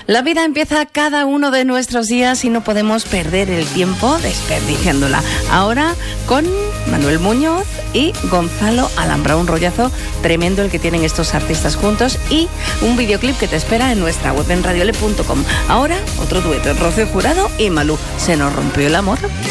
La vida empieza cada uno de nuestros días y no podemos perder el tiempo desperdiciándola. Ahora con Manuel Muñoz y Gonzalo Alhambra. Un rollazo tremendo el que tienen estos artistas juntos y un videoclip que te espera en nuestra web en radiole.com. Ahora otro dueto, Rocío Jurado y Malú. ¿Se nos rompió el amor?